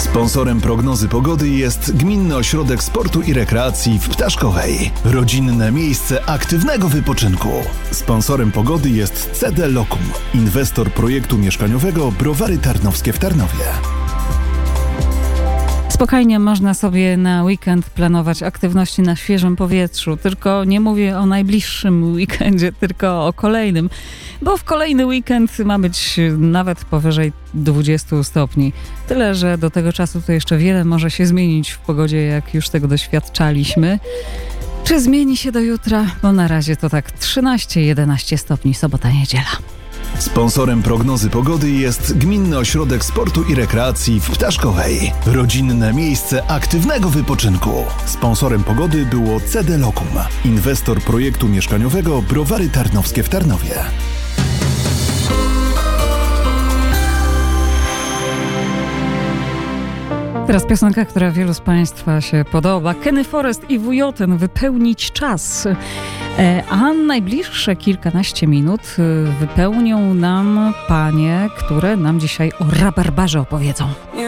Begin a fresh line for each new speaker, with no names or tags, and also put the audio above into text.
Sponsorem prognozy pogody jest Gminny Ośrodek Sportu i Rekreacji w Ptaszkowej. Rodzinne miejsce aktywnego wypoczynku. Sponsorem pogody jest CD Locum, inwestor projektu mieszkaniowego Browary Tarnowskie w Tarnowie.
Spokojnie można sobie na weekend planować aktywności na świeżym powietrzu, tylko nie mówię o najbliższym weekendzie, tylko o kolejnym, bo w kolejny weekend ma być nawet powyżej 20 stopni. Tyle, że do tego czasu to jeszcze wiele może się zmienić w pogodzie, jak już tego doświadczaliśmy. Czy zmieni się do jutra? Bo na razie to tak 13-11 stopni, sobota, niedziela.
Sponsorem prognozy pogody jest Gminny Ośrodek Sportu i Rekreacji w Ptaszkowej. Rodzinne miejsce aktywnego wypoczynku. Sponsorem pogody było CD Locum, inwestor projektu mieszkaniowego Browary Tarnowskie w Tarnowie.
Teraz piosenka, która wielu z Państwa się podoba. Kenny Forest i Wujoten, Wypełnić czas. A najbliższe kilkanaście minut wypełnią nam panie, które nam dzisiaj o rabarbarze opowiedzą.